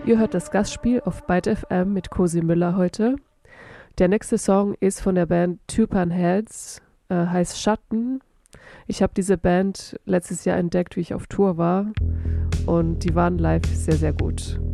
Ihr hört das Gastspiel auf Byte FM mit Cosi Müller heute. Der nächste Song ist von der Band Tupan Heads, heißt Schatten. Ich habe diese Band letztes Jahr entdeckt, wie ich auf Tour war, und die waren live sehr, sehr gut.